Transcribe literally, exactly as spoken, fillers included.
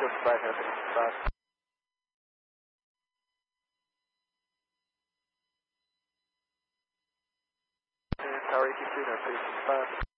Good flight, happening fast. Tower eighty-two, now facing fast.